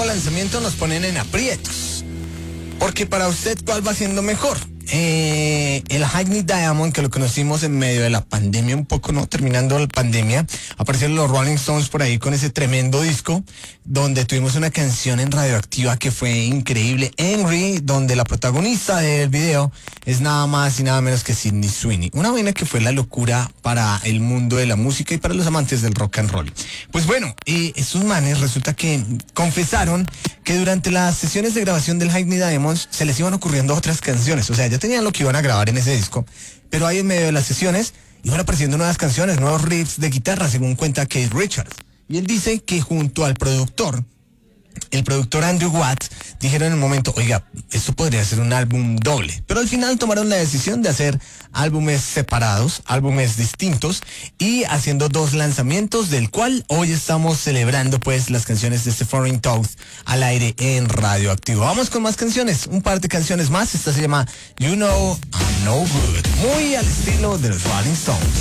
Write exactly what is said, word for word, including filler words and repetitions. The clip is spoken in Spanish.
nuevo lanzamiento nos ponen en aprietos. Porque para usted, ¿cuál va siendo mejor? Eh, el Hackney Diamond, que lo conocimos en medio de la pandemia, un poco, ¿no? Terminando la pandemia, aparecieron los Rolling Stones por ahí con ese tremendo disco, donde tuvimos una canción en Radioactiva que fue increíble, Henry, donde la protagonista del video es nada más y nada menos que Sydney Sweeney. Una vaina que fue la locura para el mundo de la música y para los amantes del rock and roll. Pues bueno, eh, estos manes resulta que confesaron que durante las sesiones de grabación del Hackney Diamonds se les iban ocurriendo otras canciones. O sea, ya tenían lo que iban a grabar en ese disco, pero ahí en medio de las sesiones iban apareciendo nuevas canciones, nuevos riffs de guitarra, según cuenta Keith Richards. Y él dice que junto al productor, el productor Andrew Watts, dijeron en el momento, oiga, esto podría ser un álbum doble. Pero al final tomaron la decisión de hacer álbumes separados, álbumes distintos, y haciendo dos lanzamientos, del cual hoy estamos celebrando pues las canciones de este Foreign Thoughts al aire en Radioactivo. Vamos con más canciones, un par de canciones más. Esta se llama You Know I'm No Good, muy al estilo de los Rolling Stones.